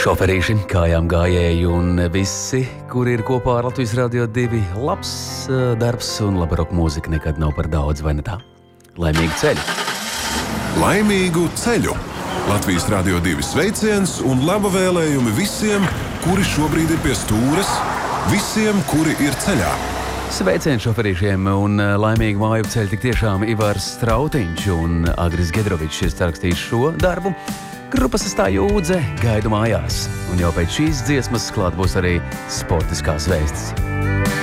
Šoferīši, kājām gājēji un visi, kuri ir kopā ar Latvijas Radio 2, labs darbs un laba roka mūzika nekad nav par daudz, vai ne tā? Laimīgu ceļu! Laimīgu ceļu! Latvijas Radio 2 sveiciens un laba vēlējumi visiem, kuri šobrīd ir pie stūres, visiem, kuri ir ceļā. Sveicieni šoferīšiem un laimīgu māju ceļu tik tiešām Ivars Strautiņš un Agris Gedrovičs ir sarakstījis šo darbu. Grupa Sastāja Jūdze gaidu mājās, un jau pēc šīs dziesmas klāt būs arī sportiskās vēstis.